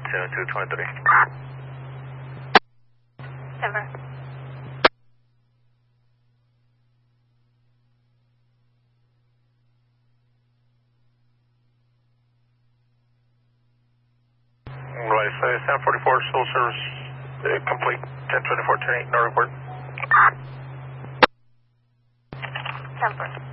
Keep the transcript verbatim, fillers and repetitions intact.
seven two twenty-three. Ever. Right, so seven forty-four, full service uh, complete, ten twenty-four, ten eight, no report. Temper.